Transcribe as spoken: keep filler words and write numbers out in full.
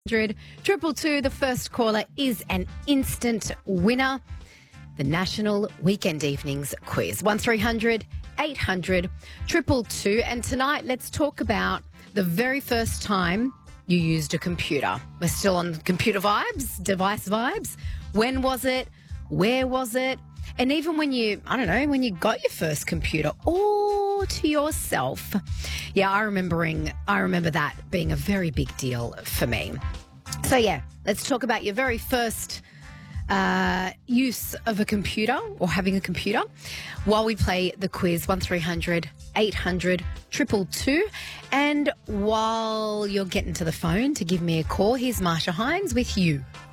Triple two, the first caller is an instant winner. The National Weekend Evenings Quiz. one three hundred eight hundred two two two. And tonight, let's talk about the very first time you used a computer. We're still on computer vibes, device vibes. When was it? Where was it? And even when you, I don't know, when you got your first computer all to yourself. Yeah, I remembering, I remember that being a very big deal for me. So yeah, let's talk about your very first uh, use of a computer or having a computer while we play the quiz. one three hundred eight hundred two two two. And while you're getting to the phone to give me a call, here's Marsha Hines with you